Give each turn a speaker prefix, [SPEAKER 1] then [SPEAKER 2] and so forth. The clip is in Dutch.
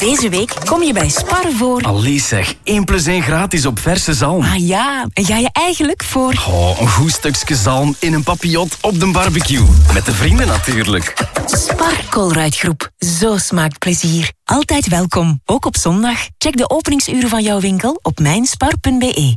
[SPEAKER 1] Deze week kom je bij Spar voor...
[SPEAKER 2] Allee zeg, 1 + 1 gratis op verse zalm.
[SPEAKER 1] Ah ja, en ga je eigenlijk voor...
[SPEAKER 2] Oh, een goed stukje zalm in een papillot op de barbecue. Met de vrienden natuurlijk.
[SPEAKER 1] Spar Colruyt-groep. Zo smaakt plezier. Altijd welkom, ook op zondag. Check de openingsuren van jouw winkel op mijnspar.be.